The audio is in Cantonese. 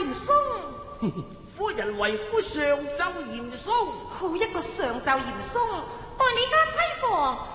嚴嵩。 夫人為夫上奏嚴嵩。 好一個上奏嚴嵩，待你家妻房，